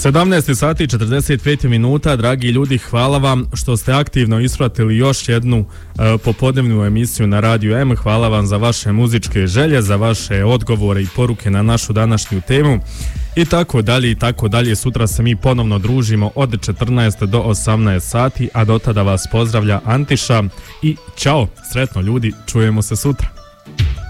17 sati i 45 minuta, dragi ljudi, hvala vam što ste aktivno ispratili još jednu popodnevnu emisiju na Radiju M. Hvala vam za vaše muzičke želje, za vaše odgovore i poruke na našu današnju temu i tako dalje i tako dalje. Sutra se mi ponovno družimo od 14 do 18 sati, a do tada vas pozdravlja Antiša i čao, sretno ljudi, čujemo se sutra.